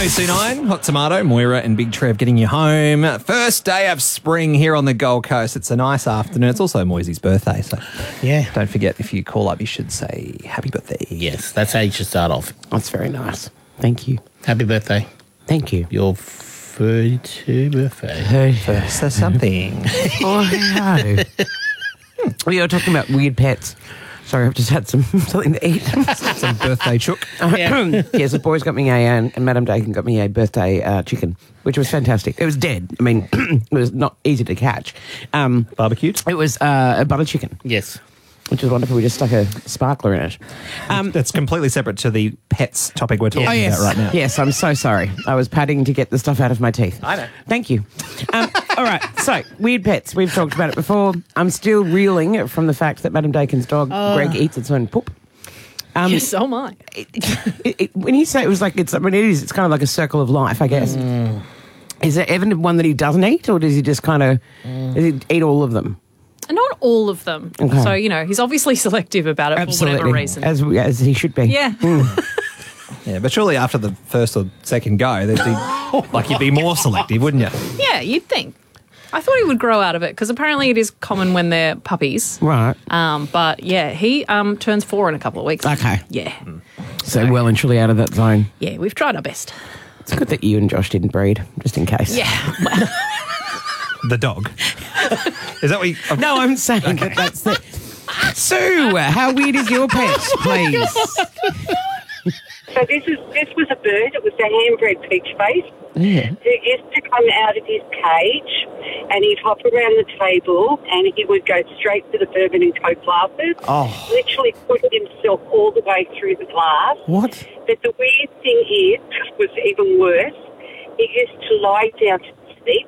10:29, Hot Tomato, Moira and Big Trev getting you home. First day of spring here on the Gold Coast. It's a nice afternoon. It's also Moisey's birthday, so don't forget, if you call up, you should say happy birthday. Yes, that's how you should start off. That's very nice. Thank you. Happy birthday. Thank you. Your 32 birthday. First or something. Oh, no. We were talking about weird pets. Sorry, I've just had something to eat. Some birthday chook. Yes, the boys got me and Madame Dakin got me a birthday chicken, which was fantastic. It was dead. I mean, it was not easy to catch. Barbecued? It was a butter chicken. Yes. Which was wonderful. We just stuck a sparkler in it. That's completely separate to the pets topic we're talking about right now. Yes, I'm so sorry. I was padding to get the stuff out of my teeth. I know. Thank you. All right, so weird pets. We've talked about it before. I'm still reeling from the fact that Madame Dakin's dog, Greg, eats its own poop. Yes, so am I. When you say it was like it's kind of like a circle of life, I guess. Is there ever one that he doesn't eat, or does he just kind of does he eat all of them? Not all of them. Okay. So, he's obviously selective about it for whatever reason. As he should be. Yeah. Yeah, but surely after the first or second go, you'd be more selective, wouldn't you? Yeah, you'd think. I thought he would grow out of it because apparently it is common when they're puppies. Right. But, yeah, he turns 4 in a couple of weeks. Okay. Yeah. So well and truly out of that zone. Yeah, we've tried our best. It's good that you and Josh didn't breed, just in case. Yeah. The dog. Is that what you... No, I'm saying that that's the... Sue, how weird is your pet, please? So this was a bird. It was a hand-bred peach face. Yeah. Who used to come out of his cage and he'd hop around the table and he would go straight to the bourbon and coke glasses. Oh. Literally put himself all the way through the glass. What? But the weird thing was even worse. He used to lie down to sleep.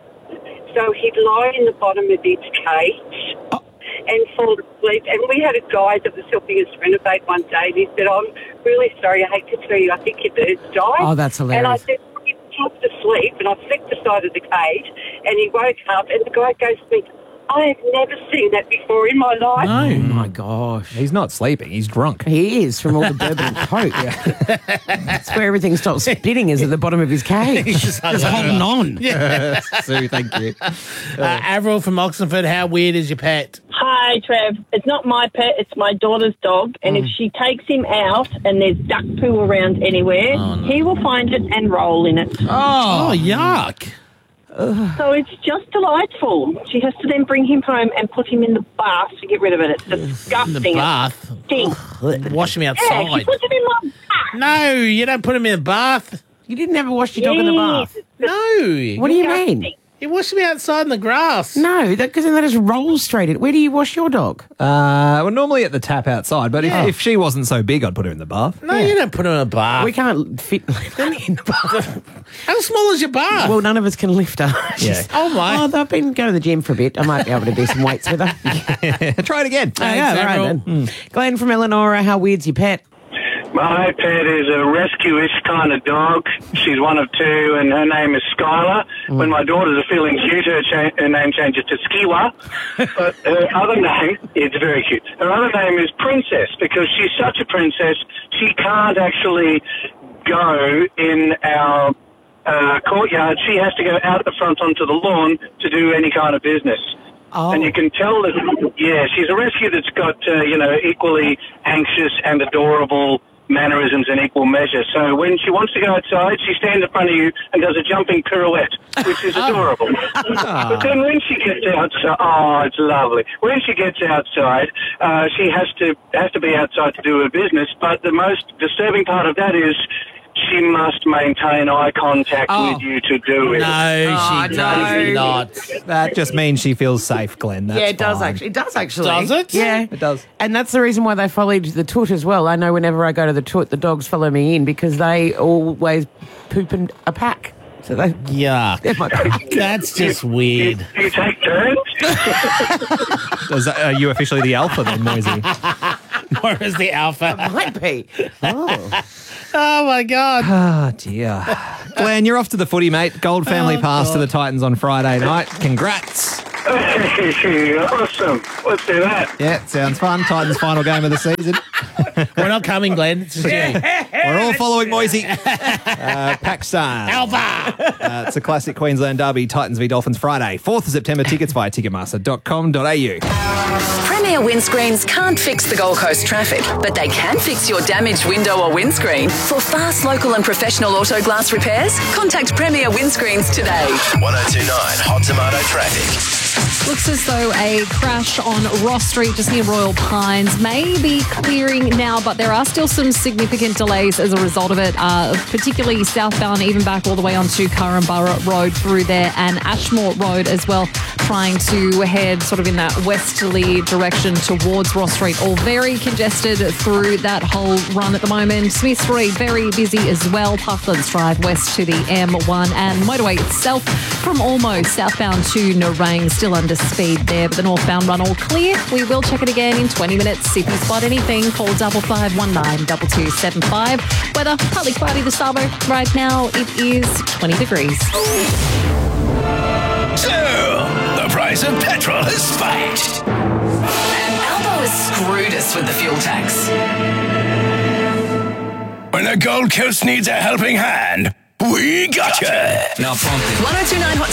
So he'd lie in the bottom of his cage and fall asleep. And we had a guy that was helping us renovate one day, and he said, "I'm really sorry, I hate to tell you, I think your bird's died." Oh, that's hilarious. And I said, "He dropped asleep," and I flicked the side of the cage, and he woke up, and the guy goes to me, "I have never seen that before in my life." Oh, my gosh. He's not sleeping, he's drunk. He is, from all the bourbon and coke. That's where everything stops spitting, is at the bottom of his cage. He's just holding on. Yeah. Sue, thank you. Avril from Oxenford, how weird is your pet? Hi, Trev. It's not my pet, it's my daughter's dog. And if she takes him out and there's duck poo around anywhere, he will find it and roll in it. Oh, yuck. So it's just delightful. She has to then bring him home and put him in the bath to get rid of it. It's disgusting. In the bath? Wash him Yeah, outside. she puts him in my bath. No, you don't put him in the bath. You didn't ever wash your dog in the bath? No. What do you mean? You wash him outside in the grass. No, because then that just rolls straight in. Where do you wash your dog? Well, normally at the tap outside, but if she wasn't so big, I'd put her in the bath. No, you don't put him in a bath. We can't fit them in the bath. How small is your bath? Well, none of us can lift her. Yeah. Oh, my. Oh, I've been going to the gym for a bit. I might be able to do some weights with her. Try it again. Oh, yeah, all right then. Glenn from Eleonora, how weird's your pet? My pet is a rescue-ish kind of dog. She's one of two, and her name is Skylar. When my daughters are feeling cute, her name changes to Skiwa. But her other name, it's very cute. Her other name is Princess, because she's such a princess, she can't actually go in our courtyard. She has to go out the front onto the lawn to do any kind of business. Oh. And you can tell that, she's a rescue that's got, equally anxious and adorable mannerisms in equal measure. So when she wants to go outside, she stands in front of you and does a jumping pirouette, which is adorable. But then when she gets outside, it's lovely. When she gets outside, she has to be outside to do her business. But the most disturbing part of that is she must maintain eye contact with you to do it. No, she does not. That just means she feels safe, Glenn. That's It does fine. actually. It does actually. Does it? Yeah, It does. And that's the reason why they followed the toot as well. I know whenever I go to the toot, the dogs follow me in because they always poop in a pack. So they. Yuck. They're my pack. That's just weird. Do you take turns? Are you officially the alpha then, Moisey? Where's the alpha? Might be. Oh. Oh, my God. Oh, dear. Glenn, you're off to the footy, mate. Gold family pass to the Titans on Friday night. Congrats. Hey, awesome. Let's do that. Yeah, sounds fun. Titans' final game of the season. We're not coming, Glenn. It's just you. We're all following Moisey. Pakistan. Alpha! It's a classic Queensland derby, Titans v Dolphins Friday, 4th of September. Tickets via ticketmaster.com.au. Premier Windscreens can't fix the Gold Coast traffic, but they can fix your damaged window or windscreen. For fast, local and professional auto glass repairs, contact Premier Windscreens today. 1029 Hot Tomato Traffic. Looks as though a crash on Ross Street just near Royal Pines may be clearing now, but there are still some significant delays as a result of it, particularly southbound, even back all the way onto Currumborough Road through there, and Ashmore Road as well, trying to head sort of in that westerly direction towards Ross Street. All very congested through that whole run at the moment. Smith Street, very busy as well. Parklands Drive west to the M1, and motorway itself from almost southbound to Nerang, still under speed there, but the northbound run all clear. We will check it again in 20 minutes. If you spot anything, call 5519 2275. Weather, partly cloudy this suburb. Right now, it is 20 degrees. So, the price of petrol has spiked. And Albo has screwed us with the fuel tax. When the Gold Coast needs a helping hand, we gotcha. Now pumping. 1029 Hot